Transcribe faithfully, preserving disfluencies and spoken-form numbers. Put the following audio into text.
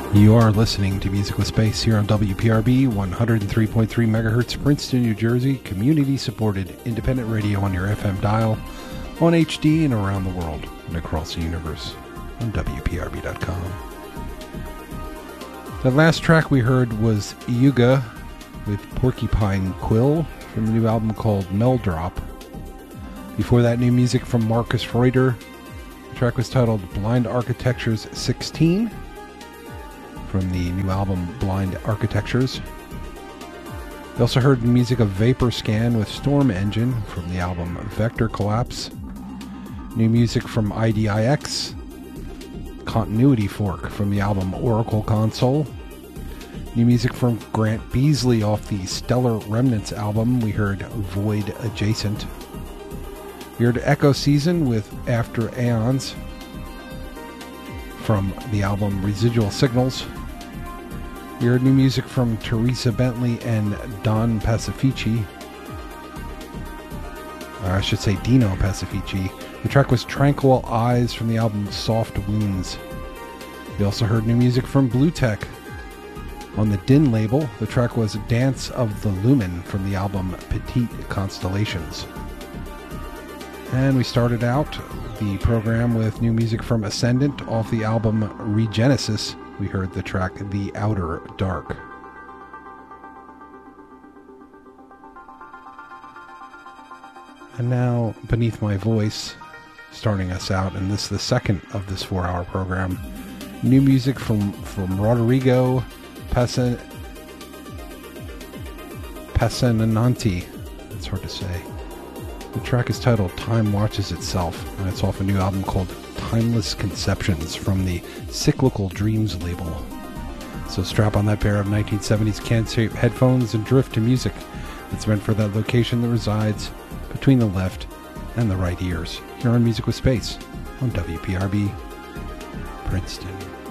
You are listening to Music with Space here on W P R B, one oh three point three megahertz, Princeton, New Jersey, community-supported independent radio on your F M dial, on H D and around the world and across the universe on W P R B dot com. The last track we heard was Yuga with Porcupine Quill from a new album called Meldrop. Before that, new music from Marcus Reuter. The track was titled Blind Architectures sixteen. From the new album Blind Architectures. We also heard the music of Vapor Scan with Storm Engine from the album Vector Collapse. New music from I D I X, Continuity Fork from the album Oracle Console. New music from Grant Beasley off the Stellar Remnants album. We heard Void Adjacent. We heard Echo Season with After Aeons from the album Residual Signals. We heard new music from Teresa Bentley and Don Pacifici. Or I should say Dino Pacifici. The track was Tranquil Eyes from the album Soft Wounds. We also heard new music from Blue Tech on the Din label. The track was Dance of the Lumen from the album Petite Constellations. And we started out the program with new music from Ascendant off the album Regenesis. We heard the track The Outer Dark. And now, Beneath My Voice, starting us out, and this is the second of this four-hour program. New music from, from Rodrigo Pasen, Pasenanti. It's hard to say. The track is titled Time Watches Itself, and it's off a new album called Timeless Conceptions from the Cyclical Dreams label. So strap on that pair of nineteen seventies can-shape headphones and drift to music that's meant for that location that resides between the left and the right ears. Here on Music with Space on W P R B, Princeton.